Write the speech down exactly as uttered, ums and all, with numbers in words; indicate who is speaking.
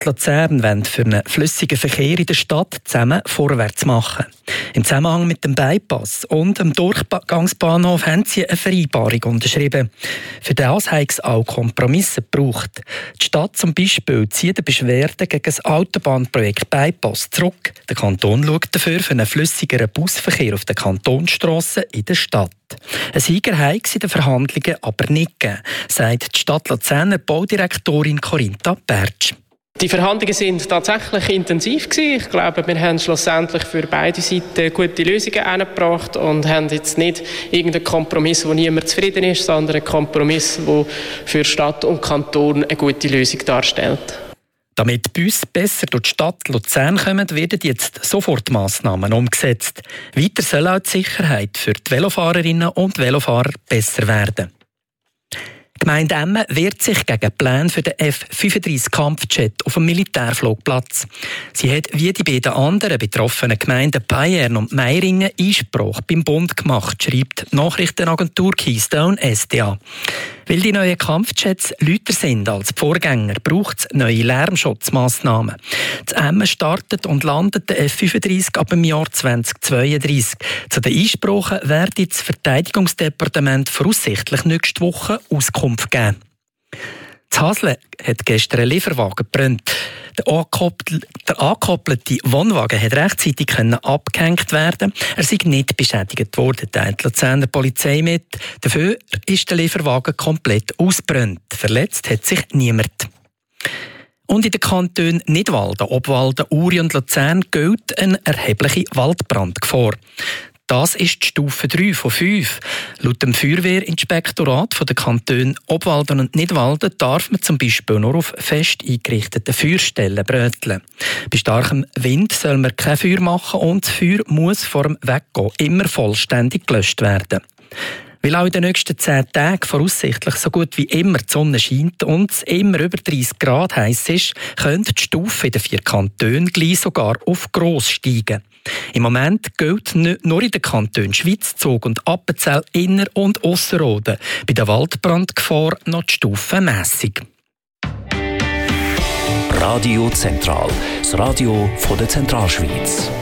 Speaker 1: Luzern wollen für einen flüssigen Verkehr in der Stadt zusammen vorwärts machen. Im Zusammenhang mit dem Bypass und dem Durchgangsbahnhof haben sie eine Vereinbarung unterschrieben. Für das hat es auch Kompromisse gebraucht. Die Stadt zum Beispiel zieht eine Beschwerde gegen das Autobahnprojekt Bypass zurück. Der Kanton schaut dafür für einen flüssigeren Busverkehr auf den Kantonsstrassen in der Stadt. Ein Sieger hat es in den Verhandlungen aber nicht gegeben, sagt die Stadt Luzerner Baudirektorin Corinta Bertsch.
Speaker 2: Die Verhandlungen sind tatsächlich intensiv gewesen. Ich glaube, wir haben schlussendlich für beide Seiten gute Lösungen eingebracht und haben jetzt nicht irgendeinen Kompromiss, wo niemand zufrieden ist, sondern einen Kompromiss, der für Stadt und Kanton eine gute Lösung darstellt.
Speaker 1: Damit die Busse besser durch die Stadt Luzern kommen, werden jetzt sofort Massnahmen umgesetzt. Weiter soll auch die Sicherheit für die Velofahrerinnen und Velofahrer besser werden. Die Gemeinde Emmen wehrt sich gegen Pläne für den F fünfunddreißig Kampfjet auf dem Militärflugplatz. Sie hat wie die beiden anderen betroffenen Gemeinden Payerne und Meiringen Einspruch beim Bund gemacht, schreibt die Nachrichtenagentur Keystone S D A. Weil die neuen Kampfjets lauter sind als die Vorgänger, braucht es neue Lärmschutzmaßnahmen. Das Emmen startet und landet der F fünfunddreißig ab dem Jahr zweitausendzweiunddreißig. Zu den Einsprachen werde das Verteidigungsdepartement voraussichtlich nächste Woche Auskunft geben. In Hasle hat gestern ein Lieferwagen gebrannt. Der angekoppelte, der angekoppelte Wohnwagen hat rechtzeitig abgehängt werden. Er sei nicht beschädigt worden, teilt die Luzerner Polizei mit. Dafür ist der Lieferwagen komplett ausgebrannt. Verletzt hat sich niemand. Und in den Kantonen Nidwalden, Obwalden, Uri und Luzern gilt eine erhebliche Waldbrandgefahr. Das ist die Stufe drei von fünf. Laut dem Feuerwehrinspektorat der Kantone Obwalden und Nidwalden darf man zum Beispiel nur auf fest eingerichteten Feuerstellen bröteln. Bei starkem Wind soll man kein Feuer machen und das Feuer muss vor dem Weggehen immer vollständig gelöscht werden. Weil auch in den nächsten zehn Tagen voraussichtlich so gut wie immer die Sonne scheint und es immer über dreißig Grad heiß ist, könnte die Stufe in den vier Kantonen gleich sogar auf gross steigen. Im Moment gilt nur in den Kantonen Schwyz, Zug und Appenzell, Inner- und Ausserrhoden bei der Waldbrandgefahr noch die Stufe mässig.
Speaker 3: Radio Zentral, das Radio von der Zentralschweiz.